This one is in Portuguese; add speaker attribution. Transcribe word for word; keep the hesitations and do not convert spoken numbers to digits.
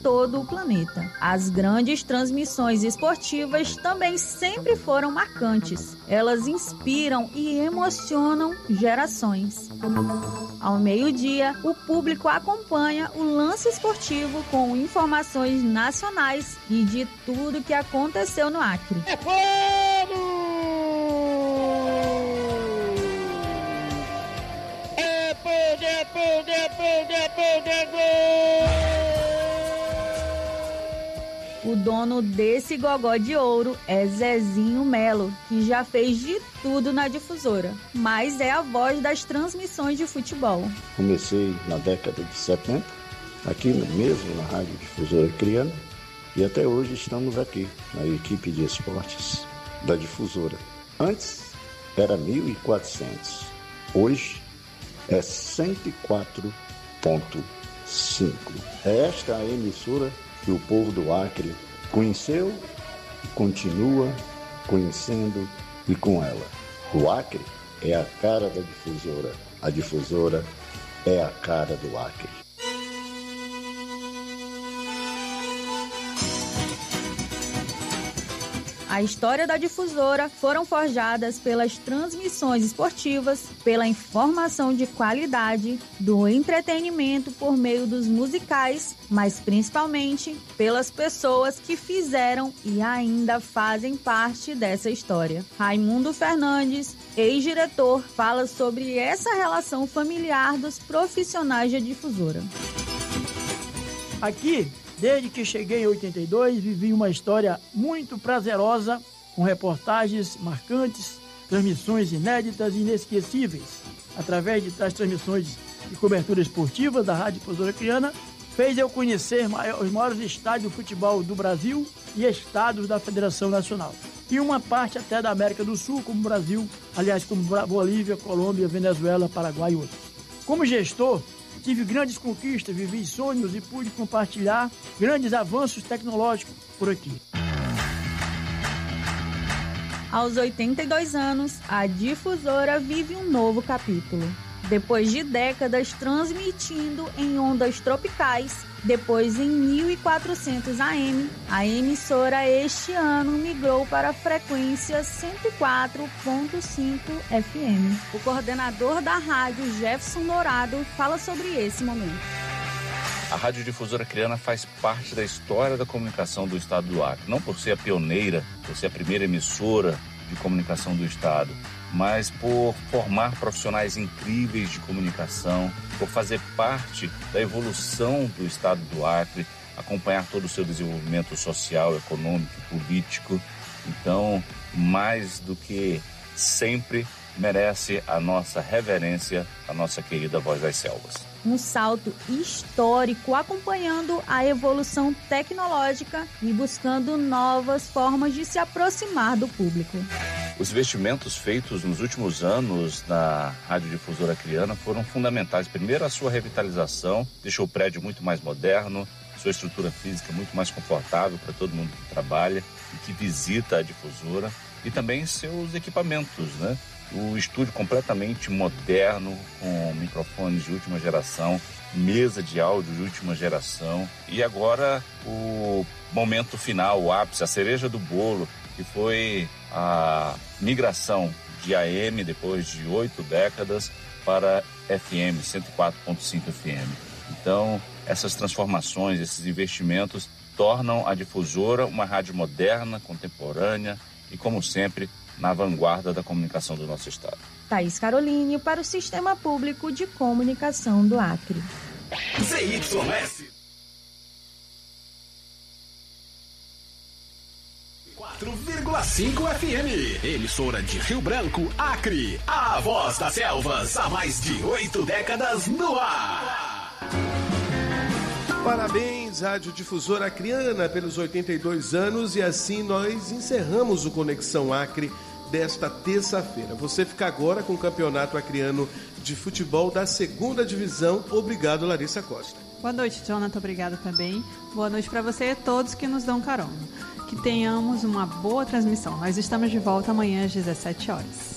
Speaker 1: todo o planeta. As grandes transmissões esportivas também sempre foram marcantes. Elas inspiram e emocionam gerações. Ao meio-dia, o público acompanha o lance esportivo com informações nacionais e de tudo que aconteceu no Acre.
Speaker 2: É fogo! É fogo, é fogo, é fogo, é fogo, é gol!
Speaker 1: O dono desse gogó de ouro é Zezinho Melo, que já fez de tudo na difusora, mas é a voz das transmissões de futebol.
Speaker 3: Comecei na década de setenta, aqui mesmo na Rádio Difusora Acreana, e até hoje estamos aqui na equipe de esportes da Difusora. Antes era mil e quatrocentos, hoje é cento e quatro ponto cinco. É esta a emissora que o povo do Acre conheceu e continua conhecendo e com ela. O Acre é a cara da Difusora. A Difusora é a cara do Acre.
Speaker 1: A história da difusora foram forjadas pelas transmissões esportivas, pela informação de qualidade, do entretenimento por meio dos musicais, mas principalmente pelas pessoas que fizeram e ainda fazem parte dessa história. Raimundo Fernandes, ex-diretor, fala sobre essa relação familiar dos profissionais da difusora.
Speaker 4: Aqui, desde que cheguei em oitenta e dois, vivi uma história muito prazerosa, com reportagens marcantes, transmissões inéditas e inesquecíveis. Através das transmissões de cobertura esportiva da Rádio Difusora Acreana, fez eu conhecer os maiores estádios de futebol do Brasil e estados da Federação Nacional. E uma parte até da América do Sul, como o Brasil, aliás, como Bolívia, Colômbia, Venezuela, Paraguai e outros. Como gestor, tive grandes conquistas, vivi sonhos e pude compartilhar grandes avanços tecnológicos por aqui.
Speaker 1: Aos oitenta e dois anos, a difusora vive um novo capítulo. Depois de décadas transmitindo em ondas tropicais, depois em mil e quatrocentos A M, a emissora este ano migrou para a frequência cento e quatro ponto cinco F M. O coordenador da rádio, Jefferson Dourado, fala sobre esse momento.
Speaker 5: A Rádio Difusora Acreana faz parte da história da comunicação do estado do Acre, não por ser a pioneira, por ser a primeira emissora de comunicação do estado, mas por formar profissionais incríveis de comunicação, por fazer parte da evolução do estado do Acre, acompanhar todo o seu desenvolvimento social, econômico, político. Então, mais do que sempre, merece a nossa reverência, a nossa querida Voz das Selvas.
Speaker 1: Um salto histórico acompanhando a evolução tecnológica e buscando novas formas de se aproximar do público.
Speaker 5: Os investimentos feitos nos últimos anos na Rádio Difusora Acreana foram fundamentais. Primeiro, a sua revitalização deixou o prédio muito mais moderno, sua estrutura física muito mais confortável para todo mundo que trabalha e que visita a difusora, e também seus equipamentos, né? O estúdio completamente moderno, com microfones de última geração, mesa de áudio de última geração, e agora o momento final, o ápice, a cereja do bolo, que foi a migração de A M depois de oito décadas para F M, cento e quatro ponto cinco F M. Então, essas transformações, esses investimentos tornam a difusora uma rádio moderna, contemporânea e, como sempre, na vanguarda da comunicação do nosso estado.
Speaker 1: Thaís Caroline para o Sistema Público de Comunicação do Acre.
Speaker 6: Z Y S quatro vírgula cinco F M, emissora de Rio Branco, Acre, a voz das selvas, há mais de oito décadas no ar.
Speaker 7: Parabéns, Rádio Difusora Acreana, pelos oitenta e dois anos, e assim nós encerramos o Conexão Acre desta terça-feira. Você fica agora com o Campeonato Acreano de Futebol da segunda Divisão. Obrigado, Larissa Costa.
Speaker 8: Boa noite, Jonathan. Obrigada também. Boa noite para você e todos que nos dão carona. Que tenhamos uma boa transmissão. Nós estamos de volta amanhã às dezessete horas.